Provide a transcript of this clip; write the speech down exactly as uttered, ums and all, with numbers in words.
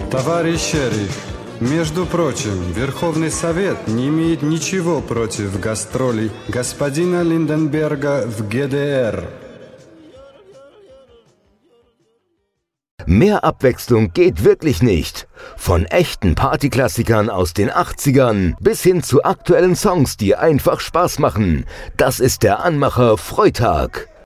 Товарищ шериф, между прочим, Верховный Совет не имеет ничего против гастролей господина Линденберга в Г D R. Mehr Abwechslung geht wirklich nicht. Von echten Partyklassikern aus den achtzigern bis hin zu aktuellen Songs, die einfach Spaß machen. Das ist der Anmacher Freitag.